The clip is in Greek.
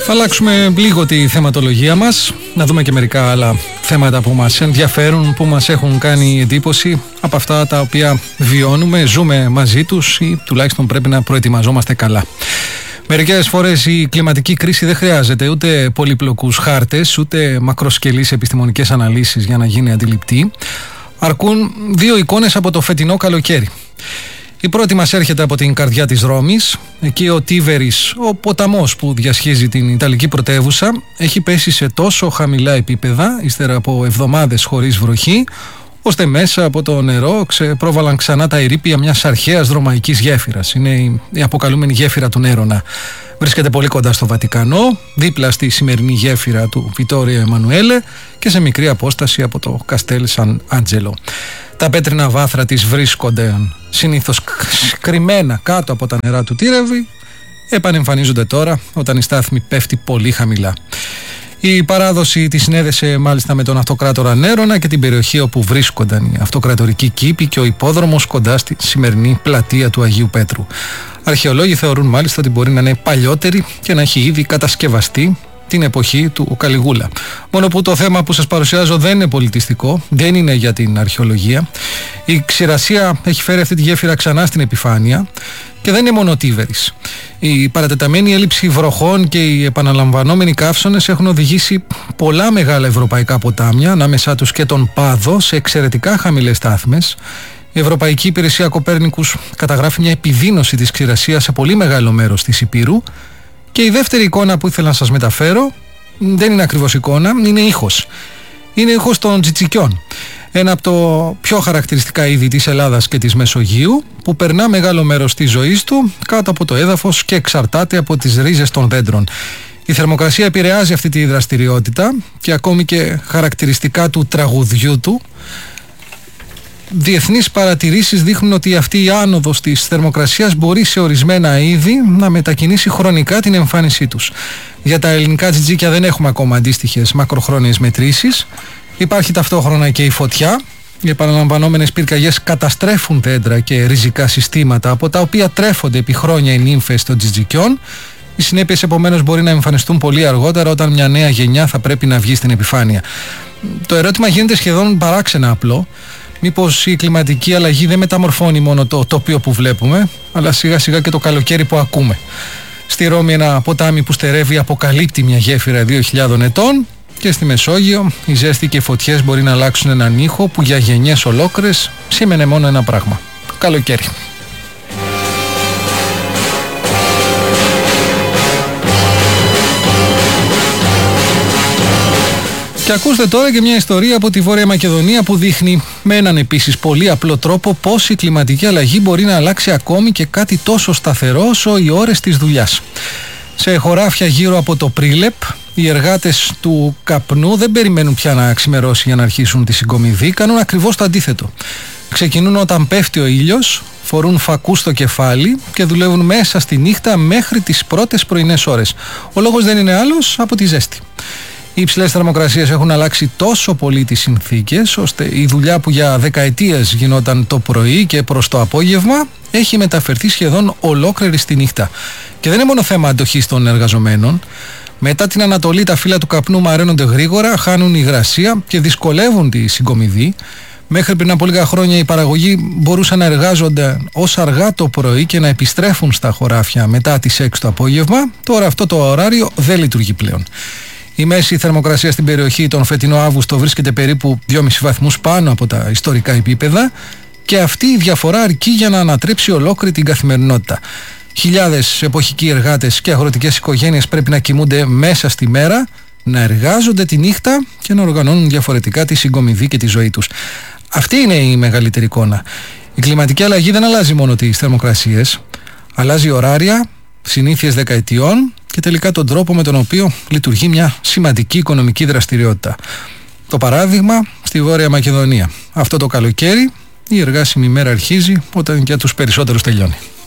Θα αλλάξουμε λίγο τη θεματολογία μας, να δούμε και μερικά άλλα θέματα που μας ενδιαφέρουν, που μας έχουν κάνει εντύπωση από αυτά τα οποία βιώνουμε, ζούμε μαζί τους ή τουλάχιστον πρέπει να προετοιμαζόμαστε καλά. Μερικές φορές η κλιματική κρίση δεν χρειάζεται ούτε πολύπλοκους χάρτες, ούτε μακροσκελείς επιστημονικές αναλύσεις για να γίνει αντιληπτή. Αρκούν δύο εικόνες από το φετινό καλοκαίρι. Η πρώτη μας έρχεται από την καρδιά της Ρώμης. Εκεί ο Τίβερης, ο ποταμός που διασχίζει την Ιταλική πρωτεύουσα, έχει πέσει σε τόσο χαμηλά επίπεδα, ύστερα από εβδομάδες χωρίς βροχή, ώστε μέσα από το νερό ξεπρόβαλαν ξανά τα ερείπια μιας αρχαίας ρωμαϊκής γέφυρας. Είναι η αποκαλούμενη γέφυρα του Νέρονα. Βρίσκεται πολύ κοντά στο Βατικανό, δίπλα στη σημερινή γέφυρα του Βιτόριο Εμμανουέλε και σε μικρή απόσταση από το Καστέλ Σαν Άντζελο. Τα πέτρινα βάθρα της βρίσκονται συνήθως κρυμμένα κάτω από τα νερά του Τύρευη, επανεμφανίζονται τώρα όταν η στάθμη πέφτει πολύ χαμηλά. Η παράδοση τη συνέδεσε μάλιστα με τον αυτοκράτορα Νέρονα και την περιοχή όπου βρίσκονταν η αυτοκρατορική κήπη και ο υπόδρομος κοντά στη σημερινή πλατεία του Αγίου Πέτρου. Αρχαιολόγοι θεωρούν μάλιστα ότι μπορεί να είναι παλιότερη και να έχει ήδη κατασκευαστεί την εποχή του Καλιγούλα. Μόνο που το θέμα που σας παρουσιάζω δεν είναι πολιτιστικό, δεν είναι για την αρχαιολογία. Η ξηρασία έχει φέρει αυτή τη γέφυρα ξανά στην επιφάνεια και δεν είναι μόνο ο Τίβερης. Η παρατεταμένη έλλειψη βροχών και οι επαναλαμβανόμενοι καύσωνες έχουν οδηγήσει πολλά μεγάλα ευρωπαϊκά ποτάμια, ανάμεσά τους και τον Πάδο, σε εξαιρετικά χαμηλές στάθμες. Η Ευρωπαϊκή Υπηρεσία Κοπέρνικους καταγράφει μια επιδείνωση της ξηρασίας σε πολύ μεγάλο μέρος της Ηπείρου. Και η δεύτερη εικόνα που ήθελα να σας μεταφέρω δεν είναι ακριβώς εικόνα, είναι ήχος. Είναι ήχος των τζιτζικιών. Ένα από το πιο χαρακτηριστικά είδη της Ελλάδας και της Μεσογείου, που περνά μεγάλο μέρος της ζωής του κάτω από το έδαφος και εξαρτάται από τις ρίζες των δέντρων. Η θερμοκρασία επηρεάζει αυτή τη δραστηριότητα και ακόμη και χαρακτηριστικά του τραγουδιού του. Διεθνείς παρατηρήσεις δείχνουν ότι αυτή η άνοδος της θερμοκρασίας μπορεί σε ορισμένα είδη να μετακινήσει χρονικά την εμφάνισή τους. Για τα ελληνικά τζιτζίκια δεν έχουμε ακόμα αντίστοιχες μακροχρόνιες μετρήσεις. Υπάρχει ταυτόχρονα και η φωτιά. Οι επαναλαμβανόμενες πυρκαγιές καταστρέφουν δέντρα και ριζικά συστήματα από τα οποία τρέφονται επί χρόνια οι νύμφες των τζιτζικιών. Οι συνέπειες επομένως μπορεί να εμφανιστούν πολύ αργότερα όταν μια νέα γενιά θα πρέπει να βγει στην επιφάνεια. Το ερώτημα γίνεται σχεδόν παράξενα απλό. Μήπως η κλιματική αλλαγή δεν μεταμορφώνει μόνο το τοπίο που βλέπουμε, αλλά σιγά σιγά και το καλοκαίρι που ακούμε. Στη Ρώμη ένα ποτάμι που στερεύει αποκαλύπτει μια γέφυρα 2.000 ετών και στη Μεσόγειο η ζέστη και οι φωτιές μπορεί να αλλάξουν έναν ήχο που για γενιές ολόκληρες σήμαινε μόνο ένα πράγμα: καλοκαίρι. Και ακούστε τώρα και μια ιστορία από τη Βόρεια Μακεδονία που δείχνει με έναν επίσης πολύ απλό τρόπο πώς η κλιματική αλλαγή μπορεί να αλλάξει ακόμη και κάτι τόσο σταθερό όσο οι ώρες της δουλειάς. Σε χωράφια γύρω από το Πρίλεπ, οι εργάτες του καπνού δεν περιμένουν πια να ξημερώσει για να αρχίσουν τη συγκομιδή, κάνουν ακριβώς το αντίθετο. Ξεκινούν όταν πέφτει ο ήλιος, φορούν φακού στο κεφάλι και δουλεύουν μέσα στη νύχτα μέχρι τις πρώτες πρωινές ώρες. Ο λόγος δεν είναι άλλος από τη ζέστη. Οι υψηλές θερμοκρασίες έχουν αλλάξει τόσο πολύ τις συνθήκες, ώστε η δουλειά που για δεκαετίες γινόταν το πρωί και προς το απόγευμα έχει μεταφερθεί σχεδόν ολόκληρη στη νύχτα. Και δεν είναι μόνο θέμα αντοχής των εργαζομένων. Μετά την Ανατολή τα φύλλα του καπνού μαραίνονται γρήγορα, χάνουν υγρασία και δυσκολεύουν τη συγκομιδή. Μέχρι πριν από λίγα χρόνια οι παραγωγοί μπορούσαν να εργάζονται ως αργά το πρωί και να επιστρέφουν στα χωράφια μετά τις 6 το απόγευμα. Τώρα αυτό το ωράριο δεν λειτουργεί πλέον. Η μέση θερμοκρασία στην περιοχή τον φετινό Αύγουστο βρίσκεται περίπου 2,5 βαθμούς πάνω από τα ιστορικά επίπεδα και αυτή η διαφορά αρκεί για να ανατρέψει ολόκληρη την καθημερινότητα. Χιλιάδες εποχικοί εργάτες και αγροτικές οικογένειες πρέπει να κοιμούνται μέσα στη μέρα, να εργάζονται τη νύχτα και να οργανώνουν διαφορετικά τη συγκομιδή και τη ζωή τους. Αυτή είναι η μεγαλύτερη εικόνα. Η κλιματική αλλαγή δεν αλλάζει μόνο τις θερμοκρασίες, αλλάζει ωράρια, συνήθειες δεκαετιών και τελικά τον τρόπο με τον οποίο λειτουργεί μια σημαντική οικονομική δραστηριότητα. Το παράδειγμα στη Βόρεια Μακεδονία. Αυτό το καλοκαίρι η εργάσιμη μέρα αρχίζει όταν για τους περισσότερους τελειώνει.